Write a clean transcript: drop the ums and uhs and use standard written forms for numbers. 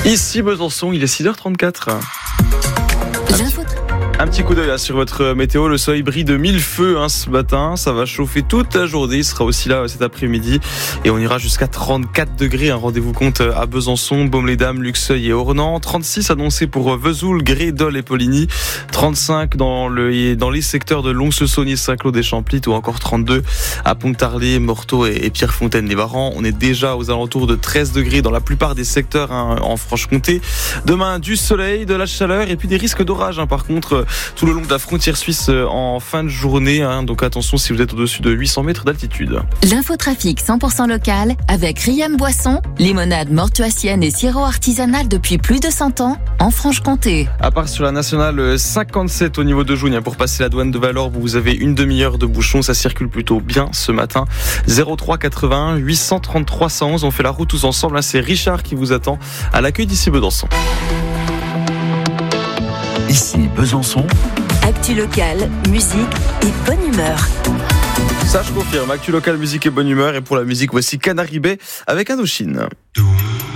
Ici Besançon, il est 6h34. L'info. Un petit coup d'œil là sur votre météo, le soleil brille de mille feux ce matin, ça va chauffer toute la journée, il sera aussi là cet après-midi et on ira jusqu'à 34 degrés, rendez-vous compte à Besançon, Baume-les-Dames, Luxeuil et Ornans, 36 annoncés pour Vesoul, Gré, Dole et Poligny, 35 dans les secteurs de Lons-le-Saunier, Saint-Claude et Champlit ou encore 32 à Pontarlier, Morteau et Pierrefontaine-les-Varans. On est déjà aux alentours de 13 degrés dans la plupart des secteurs en Franche-Comté. Demain, du soleil, de la chaleur et puis des risques d'orage par contre tout le long de la frontière suisse en fin de journée. Donc attention si vous êtes au-dessus de 800 mètres d'altitude. L'infotrafic 100% local avec Riam Boisson, limonade mortuacienne et sirop artisanal depuis plus de 100 ans en Franche-Comté. À part sur la nationale 57 au niveau de Jougne, pour passer la douane de Valorbe, vous avez une demi-heure de bouchon. Ça circule plutôt bien ce matin. 03 81 833 111. On fait la route tous ensemble. C'est Richard qui vous attend à l'accueil d'ici Besançon. Ici Besançon. Actu local, musique et bonne humeur. Ça je confirme, actu local, musique et bonne humeur. Et pour la musique, voici Canary Bay avec Indochine.